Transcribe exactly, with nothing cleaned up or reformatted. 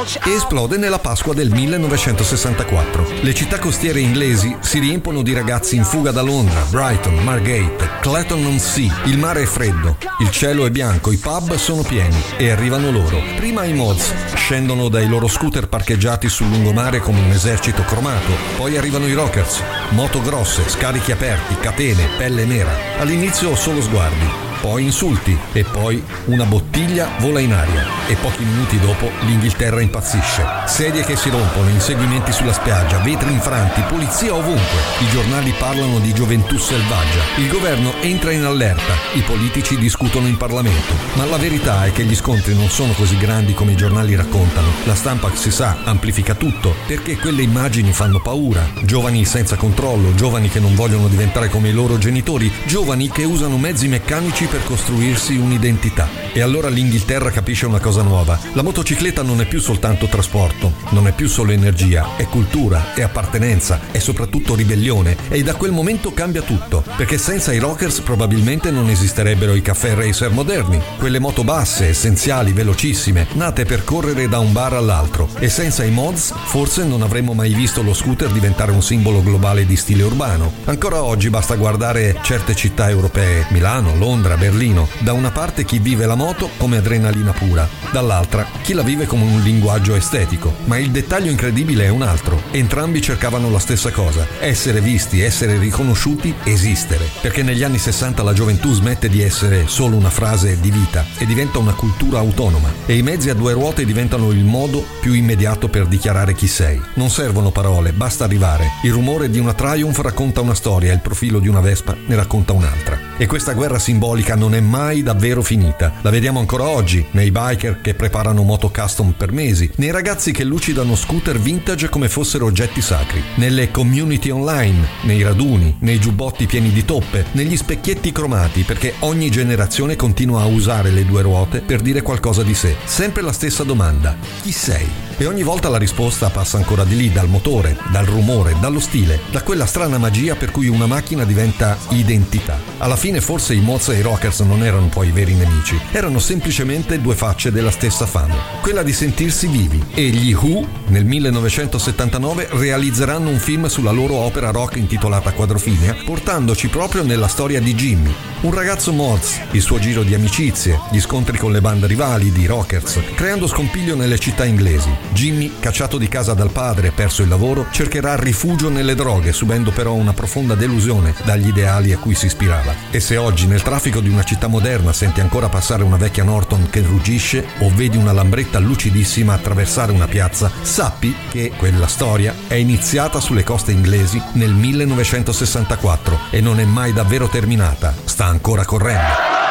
e esplode nella Pasqua del millenovecentosessantaquattro. Le città costiere inglesi si riempono di ragazzi in fuga da Londra, Brighton, Margate, Clacton-on-Sea. Il mare è freddo, il cielo è bianco, i pub sono pieni e arrivano loro. Prima i Mods scendono dai loro scooter parcheggiati sul lungomare come un esercito cromato, poi arrivano i Rockers, moto grosse, scarichi aperti, catene, pelle nera. All'inizio solo sguardi, poi insulti e poi una bottiglia vola in aria e pochi minuti dopo l'Inghilterra impazzisce. Sedie che si rompono, inseguimenti sulla spiaggia, vetri infranti, polizia ovunque. I giornali parlano di gioventù selvaggia. Il governo entra in allerta, i politici discutono in Parlamento. Ma la verità è che gli scontri non sono così grandi come i giornali raccontano. La stampa, si sa, amplifica tutto perché quelle immagini fanno paura. Giovani senza controllo, giovani che non vogliono diventare come i loro genitori, giovani che usano mezzi meccanici per costruirsi un'identità. E allora l'Inghilterra capisce una cosa nuova: la motocicletta non è più soltanto trasporto, non è più solo energia, è cultura, è appartenenza, è soprattutto ribellione. E da quel momento cambia tutto, perché senza i Rockers probabilmente non esisterebbero i caffè racer moderni, quelle moto basse, essenziali, velocissime, nate per correre da un bar all'altro. E senza i Mods forse non avremmo mai visto lo scooter diventare un simbolo globale di stile urbano. Ancora oggi basta guardare certe città europee, Milano, Londra, Berlino. Da una parte chi vive la moto come adrenalina pura, dall'altra chi la vive come un linguaggio estetico. Ma il dettaglio incredibile è un altro: entrambi cercavano la stessa cosa: essere visti, essere riconosciuti, esistere. Perché negli anni sessanta la gioventù smette di essere solo una frase di vita e diventa una cultura autonoma, e i mezzi a due ruote diventano il modo più immediato per dichiarare chi sei. Non servono parole, basta arrivare. Il rumore di una Triumph racconta una storia, il profilo di una Vespa ne racconta un'altra. E questa guerra simbolica non è mai davvero finita. La vediamo ancora oggi nei biker che preparano moto custom per mesi, nei ragazzi che lucidano scooter vintage come fossero oggetti sacri, nelle community online, nei raduni, nei giubbotti pieni di toppe, negli specchietti cromati, perché ogni generazione continua a usare le due ruote per dire qualcosa di sé. Sempre la stessa domanda: chi sei? E ogni volta la risposta passa ancora di lì, dal motore, dal rumore, dallo stile, da quella strana magia per cui una macchina diventa identità. Alla fine forse i Mods e i Rockers non erano poi i veri nemici, erano semplicemente due facce della stessa fame, quella di sentirsi vivi. E gli Who nel millenovecentosettantanove realizzeranno un film sulla loro opera rock intitolata Quadrofinea, portandoci proprio nella storia di Jimmy, un ragazzo Mods, il suo giro di amicizie, gli scontri con le bande rivali di Rockers, creando scompiglio nelle città inglesi. Jimmy, cacciato di casa dal padre e perso il lavoro, cercherà rifugio nelle droghe, subendo però una profonda delusione dagli ideali a cui si ispirava. E se oggi nel traffico di una città moderna senti ancora passare una vecchia Norton che ruggisce o vedi una Lambretta lucidissima attraversare una piazza, sappi che quella storia è iniziata sulle coste inglesi nel millenovecentosessantaquattro e non è mai davvero terminata, sta ancora correndo.